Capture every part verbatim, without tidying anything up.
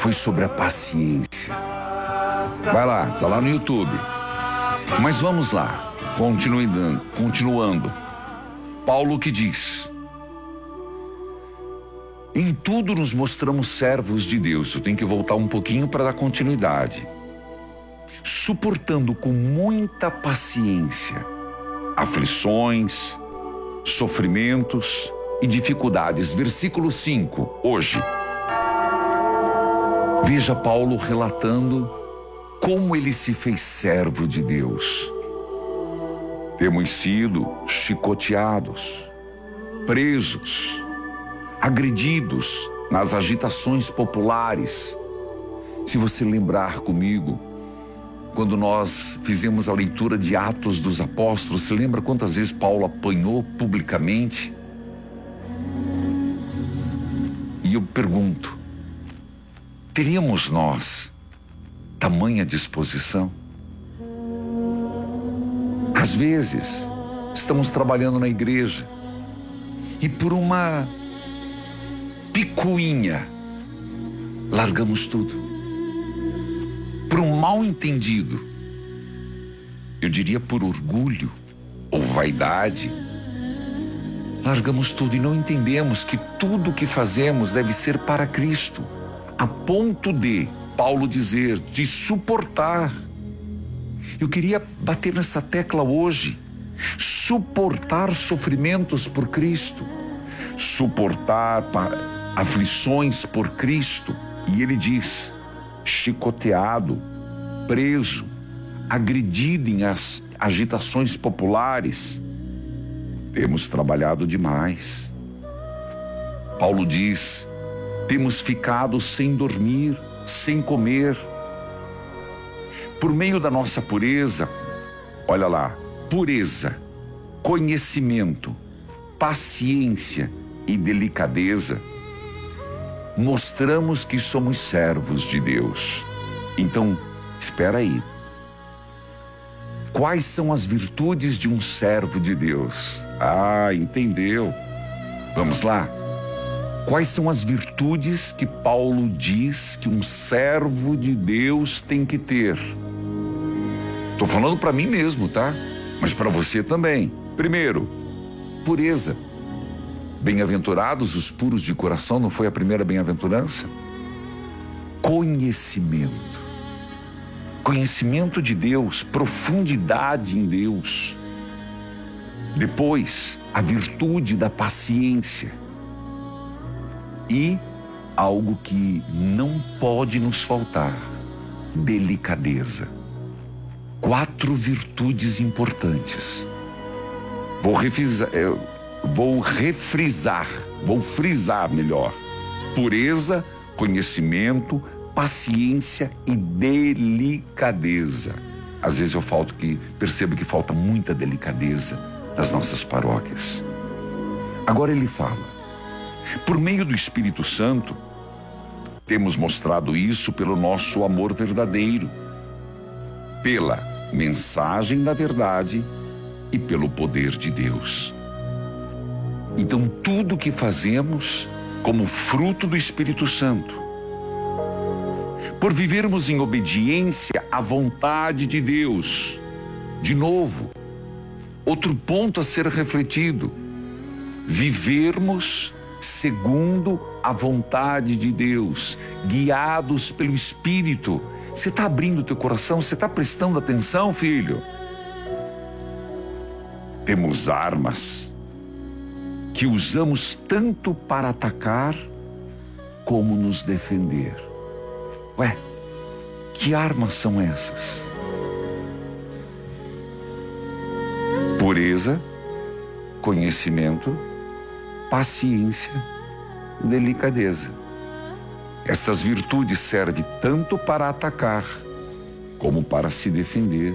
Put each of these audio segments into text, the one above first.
foi sobre a paciência. Vai lá, tá lá no YouTube. Mas vamos lá, continuando, continuando. Paulo que diz: em tudo nos mostramos servos de Deus. Eu tenho que voltar um pouquinho para dar continuidade. Suportando com muita paciência aflições, sofrimentos e dificuldades. Versículo cinco, hoje. Veja Paulo relatando como ele se fez servo de Deus. Temos sido chicoteados, presos, agredidos nas agitações populares. Se você lembrar comigo, quando nós fizemos a leitura de Atos dos Apóstolos, você lembra quantas vezes Paulo apanhou publicamente? E eu pergunto, teríamos nós tamanha disposição? Às vezes, estamos trabalhando na igreja e por uma picuinha, largamos tudo. Por um mal entendido, eu diria por orgulho ou vaidade, largamos tudo e não entendemos que tudo que fazemos deve ser para Cristo, a ponto de Paulo dizer, de suportar. Eu queria bater nessa tecla hoje, suportar sofrimentos por Cristo, suportar aflições por Cristo. E ele diz, chicoteado, preso, agredido em as agitações populares. Temos trabalhado demais. Paulo diz, temos ficado sem dormir, sem comer. Por meio da nossa pureza, olha lá, pureza, conhecimento, paciência e delicadeza, mostramos que somos servos de Deus. Então, espera aí. Quais são as virtudes de um servo de Deus? Ah, entendeu? Vamos lá. Quais são as virtudes que Paulo diz que um servo de Deus tem que ter? Estou falando para mim mesmo, tá? Mas para você também. Primeiro, pureza. Bem-aventurados os puros de coração, não foi a primeira bem-aventurança? Conhecimento. Conhecimento de Deus, profundidade em Deus. Depois, a virtude da paciência. E algo que não pode nos faltar, delicadeza. Quatro virtudes importantes. Vou refrisar, eu vou refrisar, vou frisar melhor. Pureza, conhecimento, paciência e delicadeza. Às vezes eu falto que, percebo que falta muita delicadeza das nossas paróquias. Agora ele fala, por meio do Espírito Santo, temos mostrado isso pelo nosso amor verdadeiro, pela mensagem da verdade e pelo poder de Deus. Então tudo que fazemos como fruto do Espírito Santo, por vivermos em obediência à vontade de Deus. De novo, outro ponto a ser refletido, vivermos segundo a vontade de Deus, guiados pelo Espírito. Você está abrindo o teu coração? Você está prestando atenção, filho? Temos armas que usamos tanto para atacar como nos defender. Ué, que armas são essas? Pureza, conhecimento, paciência, delicadeza. Estas virtudes servem tanto para atacar como para se defender.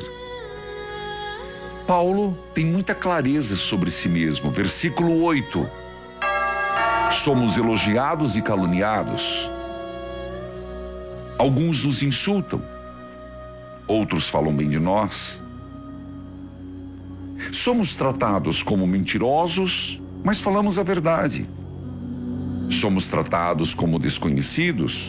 Paulo tem muita clareza sobre si mesmo. Versículo oito. Somos elogiados e caluniados. Alguns nos insultam, outros falam bem de nós. Somos tratados como mentirosos, mas falamos a verdade. Somos tratados como desconhecidos,